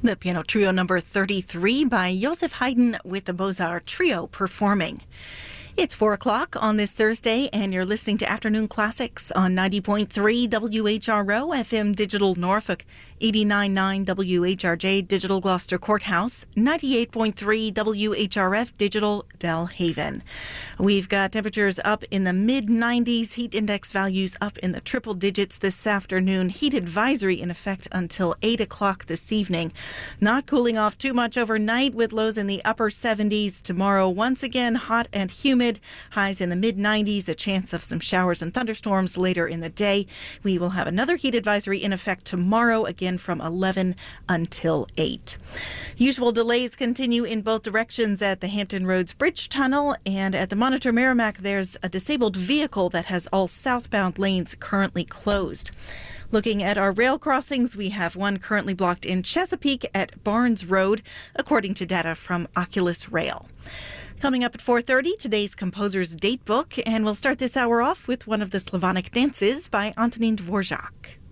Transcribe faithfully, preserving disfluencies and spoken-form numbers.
The piano trio number thirty-three by Joseph Haydn with the Beaux-Arts Trio performing. It's four o'clock on this Thursday, and you're listening to Afternoon Classics on ninety point three W H R O, F M Digital Norfolk, eighty-nine point nine W H R J Digital Gloucester Courthouse, ninety-eight point three W H R F Digital Belhaven. We've got temperatures up in the mid nineties, heat index values up in the triple digits this afternoon. Heat advisory in effect until eight o'clock this evening. Not cooling off too much overnight with lows in the upper seventies. Tomorrow, once again, hot and humid. Highs in the mid nineties, a chance of some showers and thunderstorms later in the day. We will have another heat advisory in effect tomorrow, again from eleven until eight. Usual delays continue in both directions at the Hampton Roads Bridge Tunnel, and at the Monitor Merrimack, there's a disabled vehicle that has all southbound lanes currently closed. Looking at our rail crossings, we have one currently blocked in Chesapeake at Barnes Road, according to data from Oculus Rail. Coming up at four thirty, today's Composer's Date Book, and we'll start this hour off with one of the Slavonic dances by Antonin Dvorak.